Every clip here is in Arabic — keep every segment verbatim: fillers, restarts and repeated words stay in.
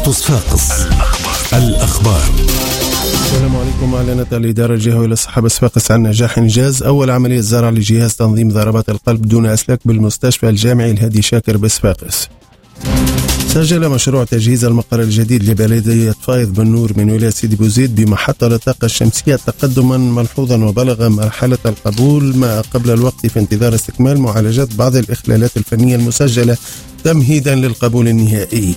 إذاعة صفاقس الأخبار. السلام عليكم. أعلنت الإدارة الجهوية للصحة صفاقس عن نجاح إنجاز أول عملية زرع لجهاز تنظيم ضربات القلب دون أسلاك بالمستشفى الجامعي الهادي شاكر بصفاقس. سجل مشروع تجهيز المقر الجديد لبلدية فايض بن نور من ولاية سيدي بوزيد بمحطة للطاقة الشمسية تقدما ملحوظا، وبلغ مرحلة القبول ما قبل الوقت في انتظار استكمال معالجة بعض الإخلالات الفنية المسجلة تمهيدا للقبول النهائي.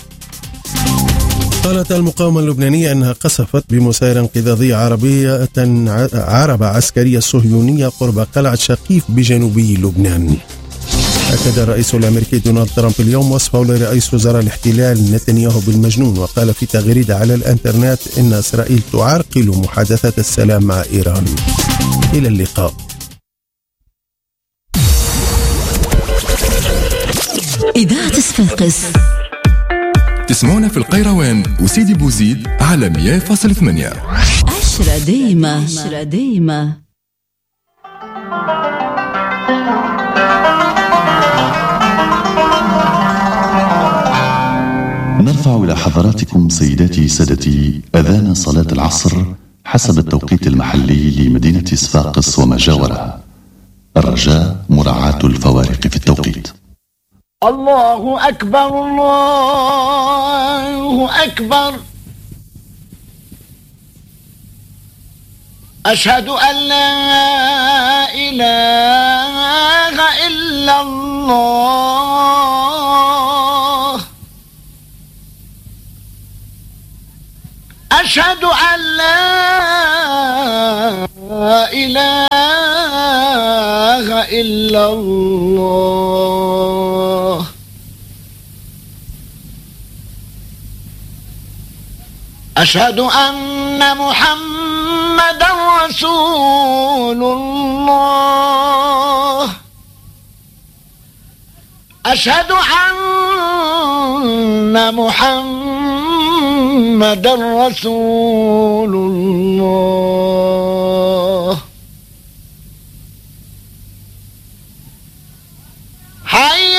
قالت المقاومة اللبنانية أنها قصفت بمسيرة انقضاضية عربية عربة عسكرية صهيونية قرب قلعة شقيف بجنوبي لبنان. أكد الرئيس الأمريكي دونالد ترامب اليوم وصفه لرئيس وزراء الاحتلال نتنياهو بالمجنون، وقال في تغريدة على الإنترنت إن إسرائيل تعرقل محادثات السلام مع إيران. إلى اللقاء. إذاعة صفاقس تسمعونا في القيروان وسيدي بوزيد على مية فاصلة ثمانية. عشرة دايمة عشرة دايمة. نرفع إلى حضراتكم سيداتي سادتي أذان صلاة العصر حسب التوقيت المحلي لمدينة صفاقس وما جاورها. الرجاء مراعاة الفوارق في التوقيت. الله أكبر الله أكبر، أشهد أن لا إله إلا الله، أشهد أن لا إله إلا الله، أشهد أن محمدا رسول الله، أشهد أن محمدا رسول الله.